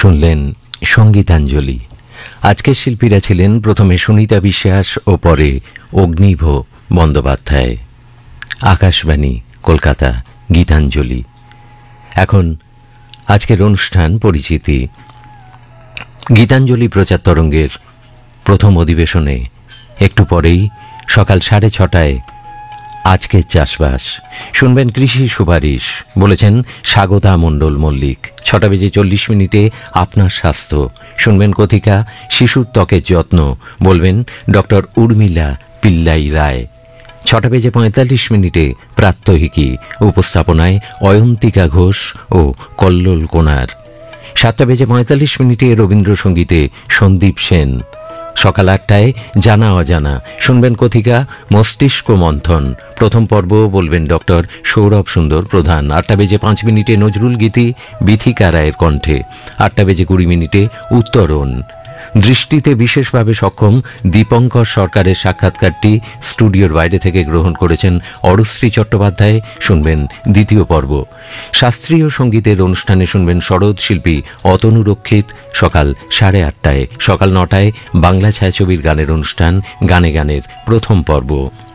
শুনলেন সঙ্গীতাঞ্জলি। আজকের শিল্পীরা ছিলেন প্রথমে সুনিতা বিশ্বাস ও পরে অগ্নিভ বন্দ্যোপাধ্যায়। আকাশবাণী কলকাতা, গীতাঞ্জলি। এখন আজকের অনুষ্ঠান পরিচিতি। গীতাঞ্জলি প্রচার তরঙ্গের প্রথম অধিবেশনে একটু পরেই সকাল 6:30 আজকের চাষবাস শুনবেন। কৃষি সুপারিশ বলেছেন স্বাগতা মণ্ডল মল্লিক। 6:40 আপনার স্বাস্থ্য শুনবেন। কথিকা শিশুর ত্বকের যত্ন বলবেন ডক্টর উর্মিলা পিল্লাই রায়। 6:45 প্রাত্যহিকী উপস্থাপনায় অয়ন্তিকা ঘোষ ও কল্লোল কোনার। 7:45 রবীন্দ্রসঙ্গীতে সন্দীপ সেন। সকাল 8টায় জানা অজানা শুনবেন। কথিকা মস্তিষ্ক মন্থন প্রথম পর্ব বলবেন ডক্টর সৌরভ সুন্দর প্রধান। 8:05 নজরুল গীতি বিথিকা রায়ের কণ্ঠে। 8:20 উত্তরণ। দৃষ্টিতে বিশেষভাবে সক্ষম দীপঙ্কর সরকারের সাক্ষাৎকারটি স্টুডিওর বাইরে থেকে গ্রহণ করেছেন অরুশ্রী চট্টোপাধ্যায়। শুনবেন দ্বিতীয় পর্ব। শাস্ত্রীয় সঙ্গীতের অনুষ্ঠানে শুনবেন সরোদ শিল্পী অতনু রক্ষিত সকাল 8:30। সকাল 9টায় বাংলা ছায়াছবির গানের অনুষ্ঠান গানে গানের প্রথম পর্ব।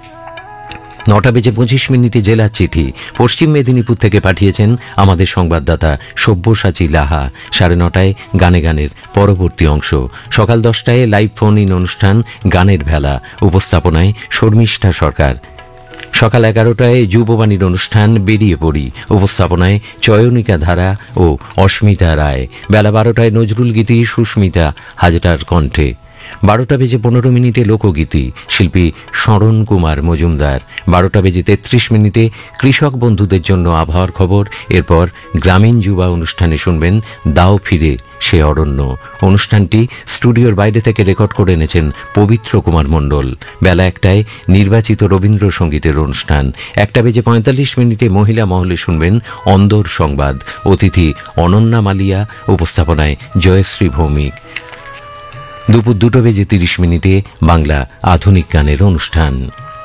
9:25 জেলার চিঠি পশ্চিম মেদিনীপুর থেকে পাঠিয়েছেন আমাদের সংবাদদাতা সব্যসাচী লাহা। 9:30 গানে গানের পরবর্তী অংশ। সকাল 10টায় লাইভ ফোন ইন অনুষ্ঠান গানের ভেলা উপস্থাপনায় শর্মিষ্ঠা সরকার। সকাল 11টায় যুববাণীর অনুষ্ঠান বেরিয়ে পড়ি উপস্থাপনায় চয়নিকা ধারা ও অস্মিতা রায়। বেলা 12টায় নজরুল গীতি সুস্মিতা হাজরার কণ্ঠে। 12:15 লোকগীতি শিল্পী শরণ কুমার মজুমদার। 12:33 কৃষক বন্ধুদের জন্য আবহাওয়ার খবর। এরপর গ্রামীণ যুবা অনুষ্ঠানে শুনবেন দাও ফিরে সে অরণ্য। অনুষ্ঠানটি স্টুডিওর বাইরে থেকে রেকর্ড করে এনেছেন পবিত্র কুমার মণ্ডল। বেলা 1টায় নির্বাচিত রবীন্দ্রসঙ্গীতের অনুষ্ঠান। 1:45 মহিলা মহলে শুনবেন অন্দর সংবাদ। অতিথি অনন্যা মালিয়া, উপস্থাপনায় জয়শ্রী ভৌমিক। দুপুর 2:30 বাংলা আধুনিক গানের অনুষ্ঠান।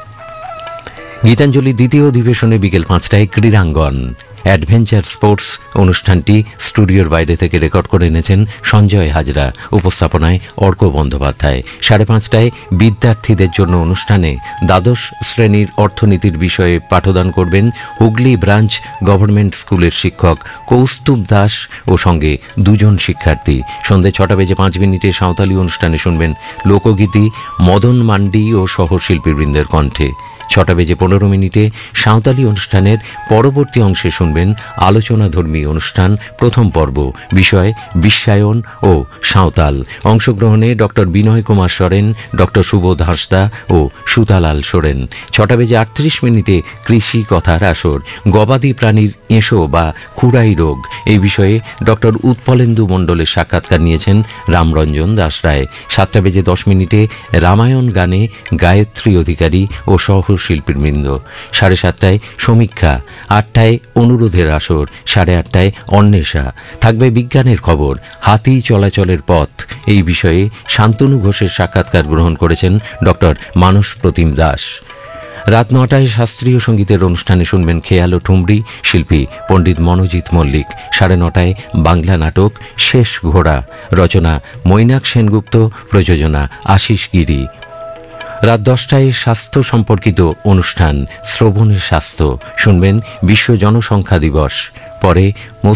গীতাঞ্জলি দ্বিতীয় অধিবেশনে বিকেল 5টায় ক্রীড়াঙ্গন অ্যাডভেঞ্চার স্পোর্টস অনুষ্ঠানটি স্টুডিওর বাইরে থেকে রেকর্ড করে এনেছেন সঞ্জয় হাজরা। উপস্থাপনায় অর্ক বন্দ্যোপাধ্যায়। 5:30 বিদ্যার্থীদের জন্য অনুষ্ঠানে দ্বাদশ শ্রেণীর অর্থনীতির বিষয়ে পাঠদান করবেন হুগলি ব্রাঞ্চ গভর্নমেন্ট স্কুলের শিক্ষক কৌস্তুভ দাস ও সঙ্গে 2 শিক্ষার্থী। সন্ধ্যে 6:05 সাঁওতালি অনুষ্ঠানে শুনবেন লোকগীতি মদন মান্ডি ও সহশিল্পীবৃন্দের কণ্ঠে। 6:15 সাঁওতালি অনুষ্ঠানের পরবর্তী অংশে শুনবেন আলোচনাধর্মী অনুষ্ঠান প্রথম পর্ব। বিষয় বিশ্বায়ন ও সাঁওতাল। অংশগ্রহণে ডক্টর বিনয় কুমার সরেন, ডক্টর সুবোধ হাঁসদা ও সুতালাল সোরেন। 6:38 কৃষি কথার আসর। গবাদি প্রাণীর এঁশো বা খুরাই রোগ এই বিষয়ে ডক্টর উৎপলেন্দু মণ্ডলের সাক্ষাৎকার নিয়েছেন রামরঞ্জন দাস রায়। 7:10 রামায়ণ গানে গায়ত্রী অধিকারী ও শিল্পীবৃন্দ। 7:30 সমীক্ষা। 8টায় অনুরোধের আসর। 8:30 অন্বেষা। থাকবে বিজ্ঞানের খবর। হাতি চলাচলের পথ এই বিষয়ে শান্তনু ঘোষের সাক্ষাৎকার গ্রহণ করেছেন ডক্টর মানস প্রতিম দাস। রাত 9টায় শাস্ত্রীয় সঙ্গীতের অনুষ্ঠানে শুনবেন খেয়াল ও ঠুমরি শিল্পী পণ্ডিত মনোজিৎ মল্লিক। 9:30 বাংলা নাটক শেষ ঘোড়া রচনা মৈনাক সেনগুপ্ত, প্রযোজনা আশিস গিরি। রাত 10টায় স্বাস্থ্য সম্পর্কিত অনুষ্ঠান শ্রবণের স্বাস্থ্য শুনবেন বিশ্ব জনসংখ্যা দিবস। পরে